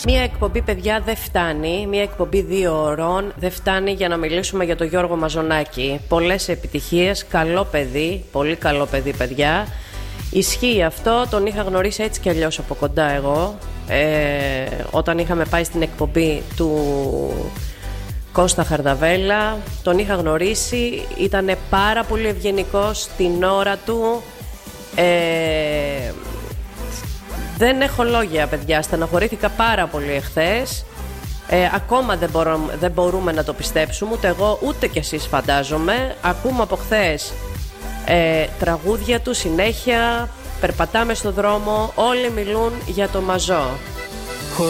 Μία εκπομπή, παιδιά, δεν φτάνει. Μία εκπομπή 2 ώρων δεν φτάνει για να μιλήσουμε για τον Γιώργο Μαζονάκη. Πολλές επιτυχίες, καλό παιδί, πολύ καλό παιδί, παιδιά. Ισχύει αυτό, τον είχα γνωρίσει έτσι κι αλλιώς από κοντά εγώ, όταν είχαμε πάει στην εκπομπή του Κώστα Χαρδαβέλα. Τον είχα γνωρίσει, ήταν πάρα πολύ ευγενικός την ώρα του. Δεν έχω λόγια, παιδιά, στεναχωρήθηκα πάρα πολύ εχθές. Ακόμα δεν μπορούμε να το πιστέψουμε, ούτε εγώ ούτε κι εσείς, φαντάζομαι. Ακούμε από χθες τραγούδια του συνέχεια, περπατάμε στο δρόμο, όλοι μιλούν για το Μαζό.